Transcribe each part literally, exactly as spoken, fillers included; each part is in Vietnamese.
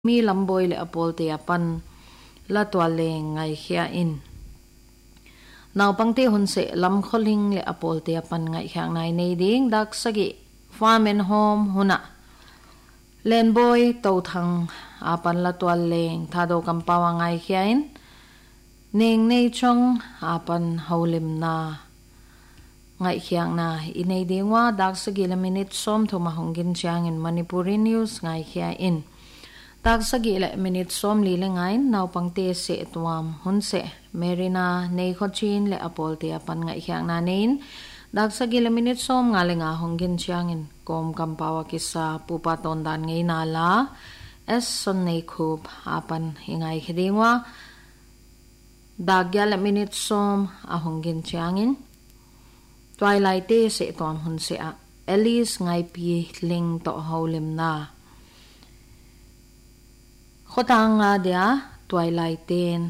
mi lamboi le apol te apan la twale ngai khia in naw pangte hun se lam kholing le apol te apan ngai khang nai nei ding dak sagi farm and home huna len boy to thang apan la twale thado kampawa ngai khia in ning nei chong apan holim na ngai khiang na inei dingwa dak sagi la minute som thoma hongin chiang in Manipuri news ngai khia in tak sagi la minute som li le ngai naw pangte se tuam hun se merina nei khochin le apol te apan ngai khiang na nein dak sagi la minute som nga le nga hongin chiang in kom kampawa kisa pupa ton dan ngei na la es son nei khup apan hingai khidingwa dagya la minute som a hongin chiang in twilight te se tuam hun se a Alice ngai pi ling to holim na khotang nga dia twilight ten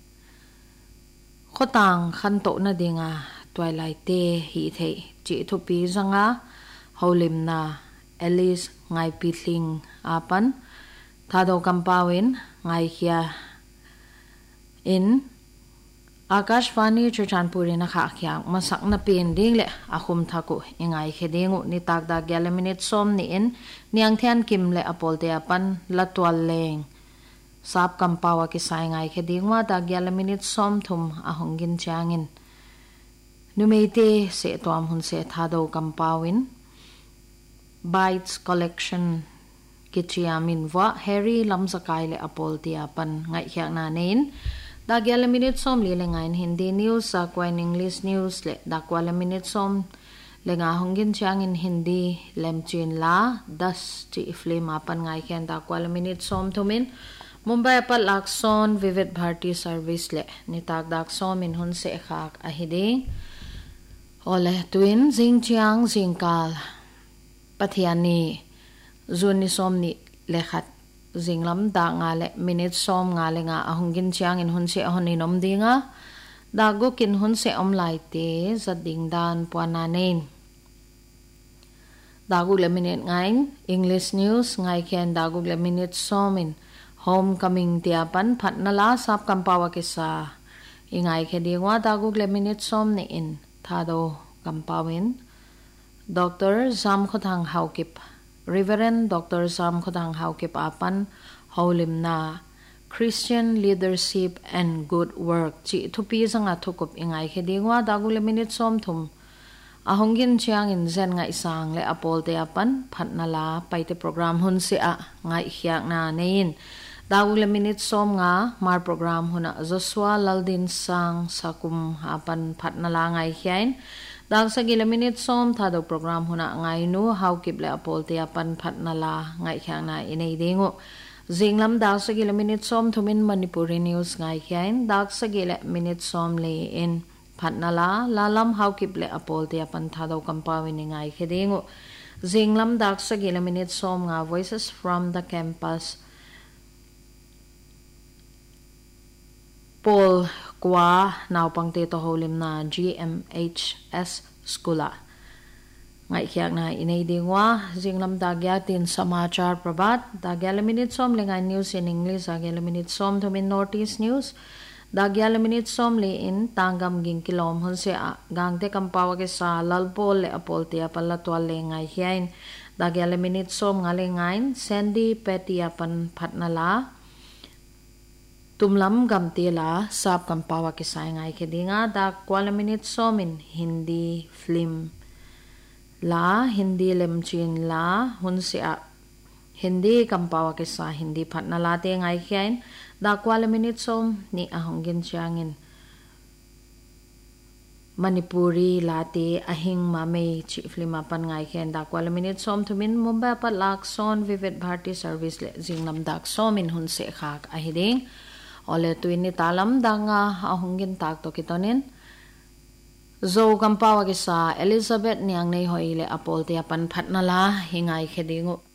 khotang khan to na dinga twilight te hi the chi thu pi zanga holim na Alice ngai pi ling apan thado kampawin ngai khia in Akashvani Churchanpuri na kha khyang masak na pin ding le akhum thaku ingai khedingu ni tak da gyal minute som ni in niang thian kim le apol te apan latwal leng sap kampawa ki sai ngai khedingwa da gyal minute som thum ahongin changin numeite se tom hun se thado kampawin bites collection kichiamin wa Harry lamzakai le apol te apan ngai khyak na nein da gyal minute som li le ngai Hindi news sa kwai English news le da kwal minute som le nga hongin chang in Hindi lemchin la das ti flame apan ngai khen da kwal minute som thumin Mumbai pa lakson Vivid Bharti service le ni tak dak som in hun se khak a hiding ole twin jingchiang jingkal pathiani zuni som ni le khat jinglam da nga le minute som nga le nga ahongin chiang in hun se honi nom dinga da gokin hun se om lai te zading dan puana nein da gu le minute ngai English news ngai khen da gu le minute som in homecoming te apan phatna la sap kampawa ke sa ingai khedingwa da gu le minute som ni in thado kampawin Doctor Zam Khothang Haukip Reverend Doctor Sam Khodang Haukip apan holim na Christian leadership and good work chi thupi zanga thukup ingai khedingwa dagule minute som thum ahongin chiang in zen ngai sang le apol te apan phatna la paite program hun se a ngai khyak na nein dagule minute som nga mar program huna Joshua Laldin sang sakum apan phatna la ngai khyain dag sa gila minute som thado program huna ngai nu how kip le apol te apan phatna la ngai khyang na inei dingu jinglam dag sa gila minute som thumin Manipuri news ngai khyain dag sa gila minute som le in phatna la lalam how kip le apol te apan thado kampawin ngai khedingu jinglam dag sa gila minute som nga voices from the campus Paul kwa naw pangte to holim na G M H S skula ngai khyak na inei dingwa jinglam dagya tin samachar prabhat dagya minute som lengai news in English dagya minute som thumin Northeast news dagya minute som le in tangam ging kilom hun se gangte kampawa ke sa lalpol le apol te apalla twal le ngai hiain dagya minute som ngale ngain Sandy Petty apan phatna la tumlam gamte la sap kampawa ke sai ngai khedinga da kwal minute som in Hindi film la Hindi lemchin la hun se a Hindi kampawa ke sa Hindi phatna la te ngai khain da kwal minute som ni ahongin changin Manipuri late ahing mame chi film apan ngai khen da kwal minute som thumin Mumbai pa lakson Vivid Bharti service le jinglam dak som in hun se khak a hiding ole tuini talam danga ahongin tak to kitonin zo kampawa ke sa Elizabeth niang nei hoile apol te apan phatna la hingai khedingu